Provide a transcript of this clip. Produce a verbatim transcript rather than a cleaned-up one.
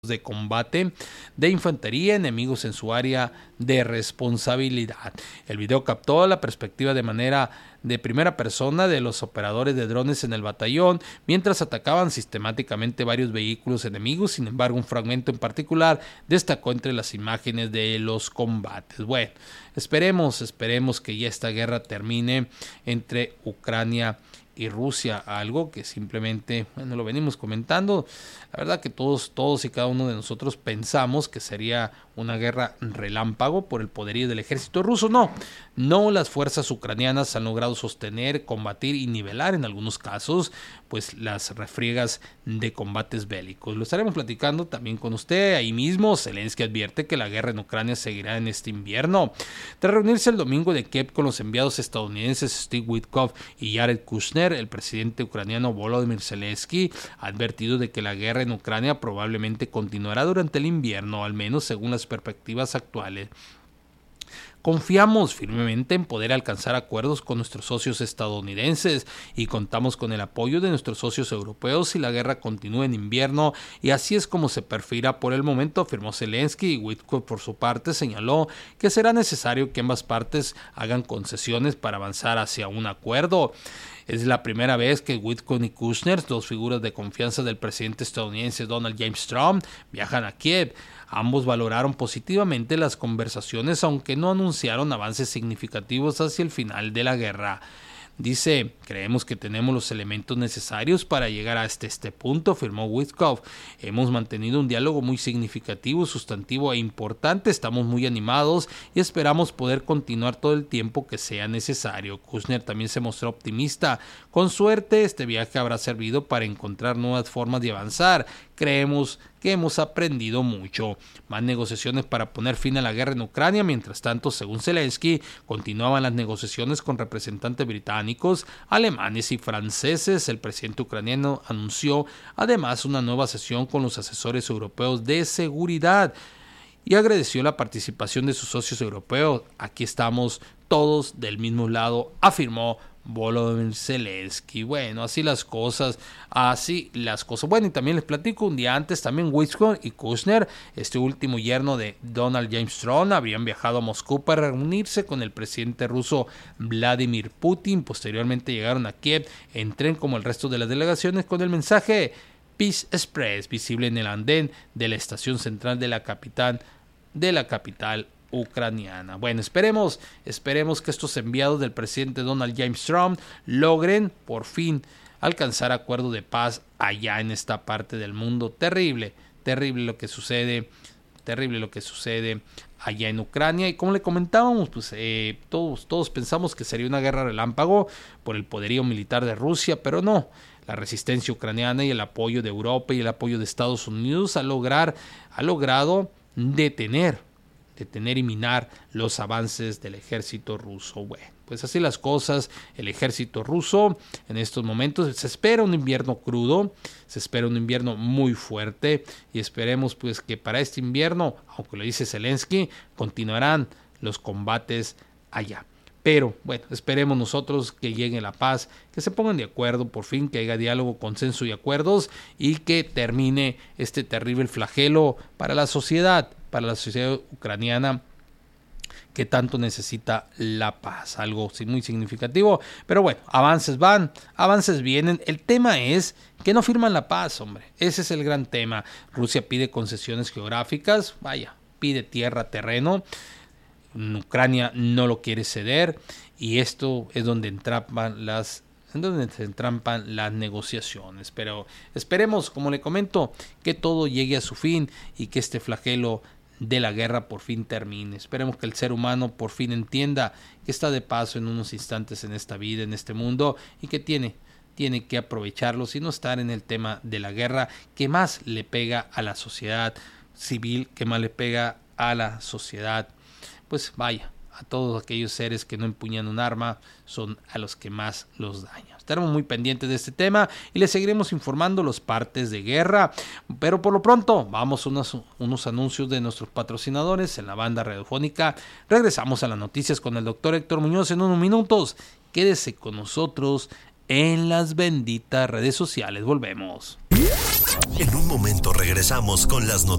de combate de infantería enemigos en su área de responsabilidad. El video captó la perspectiva de manera de primera persona de los operadores de drones en el batallón mientras atacaban sistemáticamente varios vehículos enemigos. Sin embargo, un fragmento en particular destacó entre las imágenes de los combates. Bueno, esperemos, esperemos que ya esta guerra termine entre Ucrania y Rusia, algo que simplemente, bueno, lo venimos comentando. La verdad que todos, todos y cada uno de nosotros pensamos que sería una guerra relámpago por el poderío del ejército ruso. No, no, las fuerzas ucranianas han logrado sostener, combatir y nivelar en algunos casos, pues las refriegas de combates bélicos. Lo estaremos platicando también con usted. Ahí mismo, Zelensky advierte que la guerra en Ucrania seguirá en este invierno. Tras reunirse el domingo de Kiev con los enviados estadounidenses Steve Witkoff y Jared Kushner, el presidente ucraniano Volodymyr Zelensky ha advertido de que la guerra en Ucrania probablemente continuará durante el invierno, al menos según las perspectivas actuales. Confiamos firmemente en poder alcanzar acuerdos con nuestros socios estadounidenses y contamos con el apoyo de nuestros socios europeos si la guerra continúa en invierno, y así es como se perfila por el momento, afirmó Zelensky. Y Witkoff, por su parte, señaló que será necesario que ambas partes hagan concesiones para avanzar hacia un acuerdo. Es la primera vez que Witkoff y Kushner, dos figuras de confianza del presidente estadounidense Donald James Trump, viajan a Kiev. Ambos valoraron positivamente las conversaciones, aunque no anunciaron avances significativos hacia el final de la guerra. Dice, creemos que tenemos los elementos necesarios para llegar hasta este punto, afirmó Witkoff. Hemos mantenido un diálogo muy significativo, sustantivo e importante. Estamos muy animados y esperamos poder continuar todo el tiempo que sea necesario. Kushner también se mostró optimista. Con suerte, este viaje habrá servido para encontrar nuevas formas de avanzar. Creemos que hemos aprendido mucho. Más negociaciones para poner fin a la guerra en Ucrania. Mientras tanto, según Zelensky, continuaban las negociaciones con representantes británicos, alemanes y franceses. El presidente ucraniano anunció además una nueva sesión con los asesores europeos de seguridad y agradeció la participación de sus socios europeos. Aquí estamos todos del mismo lado, afirmó Volodymyr Zelensky. Bueno, así las cosas, así las cosas. Bueno, y también les platico, un día antes también Witkoff y Kushner, este último yerno de Donald James Trump, habrían viajado a Moscú para reunirse con el presidente ruso Vladimir Putin. Posteriormente llegaron a Kiev en tren como el resto de las delegaciones con el mensaje Peace Express visible en el andén de la estación central de la capital de la capital ucraniana. Bueno, esperemos, esperemos que estos enviados del presidente Donald James Trump logren por fin alcanzar acuerdo de paz allá en esta parte del mundo. Terrible, terrible lo que sucede, terrible lo que sucede allá en Ucrania. Y como le comentábamos, pues eh, todos, todos pensamos que sería una guerra relámpago por el poderío militar de Rusia, pero no. La resistencia ucraniana y el apoyo de Europa y el apoyo de Estados Unidos a lograr, ha logrado detener detener y minar los avances del ejército ruso. Bueno, pues así las cosas. El ejército ruso en estos momentos, se espera un invierno crudo, se espera un invierno muy fuerte, y esperemos pues que para este invierno, aunque lo dice Zelensky, continuarán los combates allá. Pero bueno, esperemos nosotros que llegue la paz, que se pongan de acuerdo por fin, que haya diálogo, consenso y acuerdos, y que termine este terrible flagelo para la sociedad, para la sociedad ucraniana, que tanto necesita la paz. Algo muy significativo, pero bueno, avances van, avances vienen. El tema es que no firman la paz, hombre. Ese es el gran tema. Rusia pide concesiones geográficas, vaya, pide tierra, terreno. Ucrania no lo quiere ceder, y esto es donde entrampan las en donde se entrampan las negociaciones. Pero esperemos, como le comento, que todo llegue a su fin y que este flagelo de la guerra por fin termine. Esperemos que el ser humano por fin entienda que está de paso en unos instantes en esta vida, en este mundo, y que tiene tiene que aprovecharlos y no estar en el tema de la guerra, que más le pega a la sociedad civil, que más le pega a la sociedad, pues vaya, a todos aquellos seres que no empuñan un arma, son a los que más los dañan. Estaremos muy pendientes de este tema y les seguiremos informando los partes de guerra. Pero por lo pronto, vamos a unos, unos anuncios de nuestros patrocinadores en la banda radiofónica. Regresamos a las noticias con el doctor Héctor Muñoz en unos minutos. Quédese con nosotros en las benditas redes sociales. Volvemos. En un momento regresamos con las noticias.